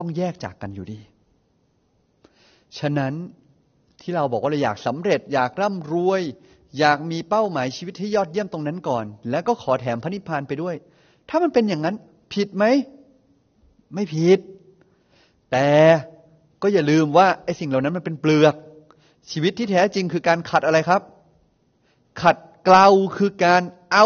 ต้องแยกจากกันอยู่ดีฉะนั้นที่เราบอกว่าเราอยากสำเร็จอยากร่ำรวยอยากมีเป้าหมายชีวิตที่ยอดเยี่ยมตรงนั้นก่อนแล้วก็ขอแถมพระนิพพานไปด้วยถ้ามันเป็นอย่างนั้นผิดไหมไม่ผิดแต่ก็อย่าลืมว่าไอ้สิ่งเหล่านั้นมันเป็นเปลือกชีวิตที่แท้จริงคือการขัดอะไรครับขัดเกลาคือการเอา